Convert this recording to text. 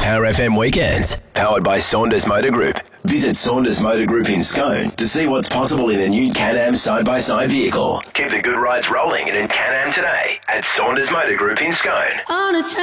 Power FM Weekends, powered by Saunders Motor Group. Visit Saunders Motor Group in Scone to see what's possible in a new Can-Am side-by-side vehicle. Keep the good rides rolling in a Can-Am today at Saunders Motor Group in Scone.